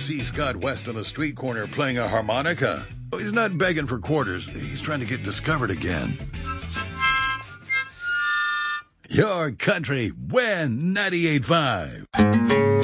see Scott West on the street corner playing a harmonica. He's not begging for quarters. He's trying to get discovered again. Your country, WIN 98.5.